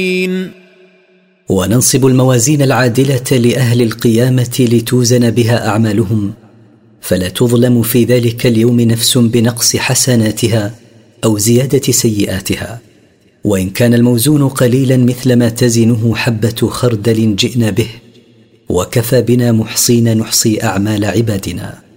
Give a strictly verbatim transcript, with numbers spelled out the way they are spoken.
وننصب الموازين العادلة لأهل القيامة لتوزن بها أعمالهم، فلا تظلم في ذلك اليوم نفس بنقص حسناتها أو زيادة سيئاتها، وإن كان الموزون قليلا مثل ما تزنه حبة خردل جئنا به، وكفى بنا محصين نحصي أعمال عبادنا.